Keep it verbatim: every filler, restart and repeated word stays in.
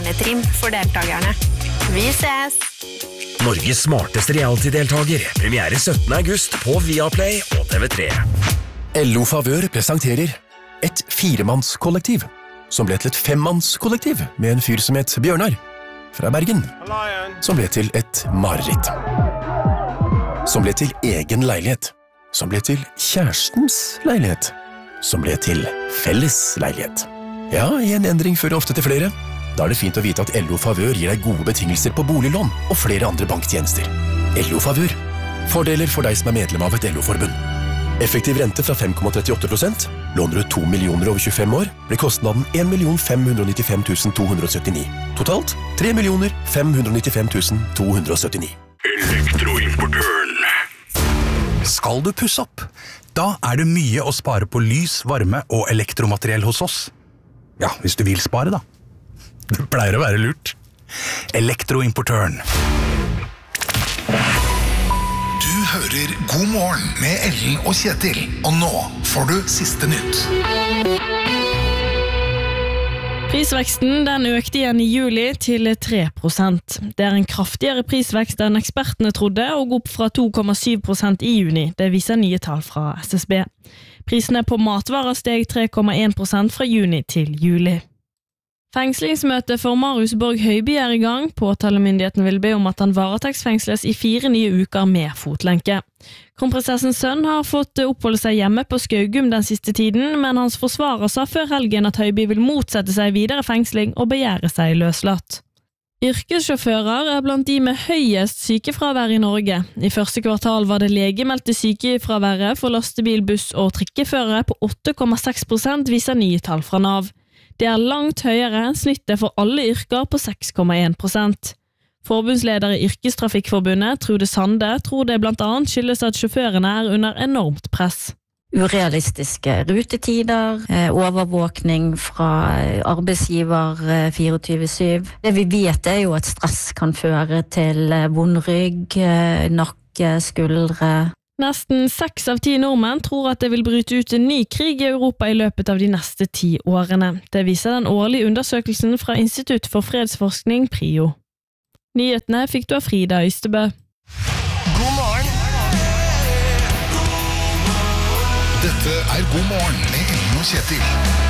barnetrim for deltakerne. Vi ses! Norges smarteste reality-deltager. Premiere syttende august på Viaplay og T V tre. L O Favør presenterer et firemannskollektiv, som ble til et femmannskollektiv med en fyr som het Bjørnar, fra Bergen, som ble til et mareritt. Som ble til egen leilighet, som ble til kjærestens leilighet, som ble til felles leilighet. Ja, en endring fører ofte til flere. Da er det fint å vite at L O Favør gir deg gode betingelser på boliglån og flere andre banktjenester. L O Favør. Fordeler for deg som er medlem av et L O-forbund. Effektiv rente fra fem komma trettiåtte prosent. Låner du to millioner over tjuefem år, blir kostnaden en million fem hundre nittifem tusen to hundre syttini. Totalt tre millioner fem hundre nittifem tusen to hundre syttini. Elektroimportøren. Skal du pusse opp? Da er det mye å spare på lys, varme og elektromateriell hos oss. Ja, hvis du vil spare da. Det pleier å være lurt. Elektroimportøren. Du hører God morgen med Ellen og Kjetil. Og nå får du siste nytt. Prisveksten den økte igjen i juli til tre prosent. Det er en kraftigere prisvekst enn ekspertene trodde, og opp fra to komma syv prosent i juni. Det viser nye tall fra S S B. Prisene på matvarer steg tre komma en prosent fra juni til juli. Fengslingsmøtet for Marius Borg Høiby er i gang. Påtalemyndigheten vil be om at han varetektsfengsles i fire nye uker med fotlenke. Kronprinsessens sønn har fått oppholde seg hjemme på Skaugum den siste tiden, men hans forsvarer sa før helgen at Høiby vil motsette seg videre fengsling og begjære seg løslatt. Yrkessjåfører er blant de med høyest sykefravær i Norge. I første kvartal var det legemeldte sykefraværet for lastebil, buss og trikkeførere på åtte komma seks prosent, viser nye tall fra Nav. Det er langt høyere enn snittet for alle yrker på seks komma en prosent. Forbundsleder i Yrkestrafikkforbundet, Trude Sande, tror det blant annet skyldes at sjåførene er under enormt press. Urealistiske rutetider, overvåkning fra arbeidsgiver tjuefire syv. Det vi vet er jo at stress kan føre til vond rygg, nakke, skuldre. Nesten seks av ti nordmenn tror at det vil bryte ut en ny krig i Europa i løpet av de neste ti årene. Det viser den årlige undersøkelsen fra Institutt for fredsforskning, PRIO. Nyhetene fikk du av Frida Øystebø. God morgen! Dette er God morgen med Ellen og Kjetil.